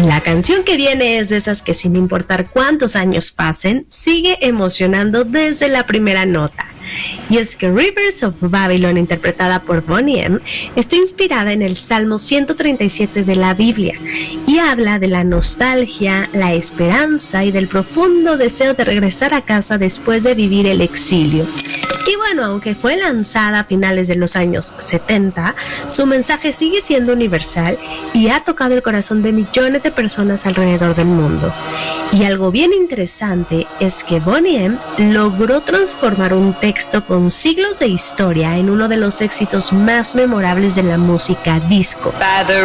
La canción que viene es de esas que sin importar cuántos años pasen, sigue emocionando desde la primera nota. Y es que Rivers of Babylon, interpretada por Boney M., está inspirada en el Salmo 137 de la Biblia y habla de la nostalgia, la esperanza y del profundo deseo de regresar a casa después de vivir el exilio. Y bueno, aunque fue lanzada a finales de los años 70, su mensaje sigue siendo universal y ha tocado el corazón de millones de personas alrededor del mundo. Y algo bien interesante es que Boney M. logró transformar un texto con siglos de historia en uno de los éxitos más memorables de la música disco.